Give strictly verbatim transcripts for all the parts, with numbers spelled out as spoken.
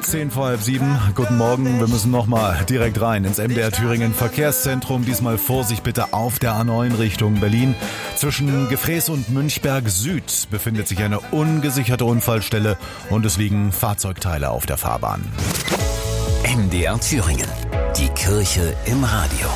Zehn vor halb sieben. Guten Morgen. Wir müssen nochmal direkt rein ins M D R Thüringen Verkehrszentrum. Diesmal Vorsicht bitte auf der A neun Richtung Berlin. Zwischen Gefräß und Münchberg Süd befindet sich eine ungesicherte Unfallstelle und es liegen Fahrzeugteile auf der Fahrbahn. M D R Thüringen. Die Kirche im Radio.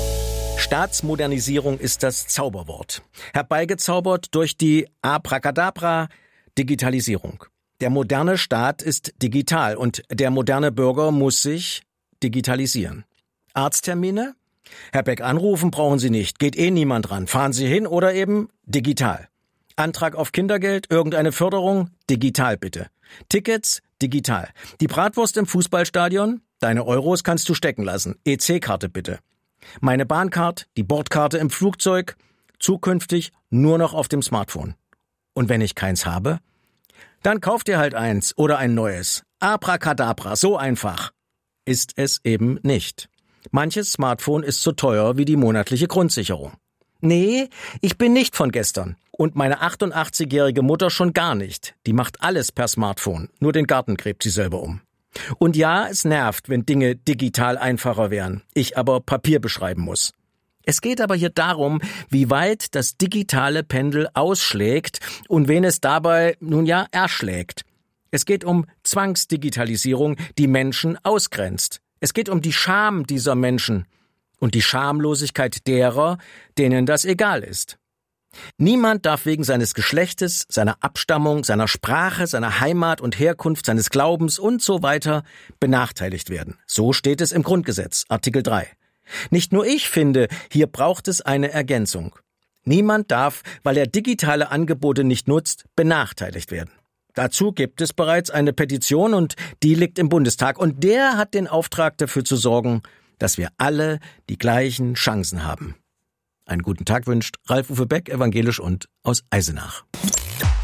Staatsmodernisierung ist das Zauberwort. Herbeigezaubert durch die Abracadabra Digitalisierung. Der moderne Staat ist digital und der moderne Bürger muss sich digitalisieren. Arzttermine? Herr Beck, anrufen brauchen Sie nicht, geht eh niemand ran. Fahren Sie hin oder eben digital. Antrag auf Kindergeld, irgendeine Förderung? Digital bitte. Tickets? Digital. Die Bratwurst im Fußballstadion? Deine Euros kannst du stecken lassen. E C-Karte bitte. Meine Bahncard, die Bordkarte im Flugzeug? Zukünftig nur noch auf dem Smartphone. Und wenn ich keins habe? Dann kauf dir halt eins oder ein neues. Abracadabra, so einfach. Ist es eben nicht. Manches Smartphone ist so teuer wie die monatliche Grundsicherung. Nee, ich bin nicht von gestern. Und meine achtundachtzigjährige Mutter schon gar nicht. Die macht alles per Smartphone. Nur den Garten gräbt sie selber um. Und ja, es nervt, wenn Dinge digital einfacher wären. Ich aber Papier beschreiben muss. Es geht aber hier darum, wie weit das digitale Pendel ausschlägt und wen es dabei, nun ja, erschlägt. Es geht um Zwangsdigitalisierung, die Menschen ausgrenzt. Es geht um die Scham dieser Menschen und die Schamlosigkeit derer, denen das egal ist. Niemand darf wegen seines Geschlechtes, seiner Abstammung, seiner Sprache, seiner Heimat und Herkunft, seines Glaubens und so weiter benachteiligt werden. So steht es im Grundgesetz, Artikel drei. Nicht nur ich finde, hier braucht es eine Ergänzung. Niemand darf, weil er digitale Angebote nicht nutzt, benachteiligt werden. Dazu gibt es bereits eine Petition und die liegt im Bundestag. Und der hat den Auftrag dafür zu sorgen, dass wir alle die gleichen Chancen haben. Einen guten Tag wünscht Ralf-Uwe Beck, evangelisch und aus Eisenach.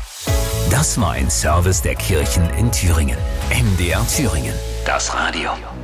Das war ein Service der Kirchen in Thüringen. M D R Thüringen. Das Radio.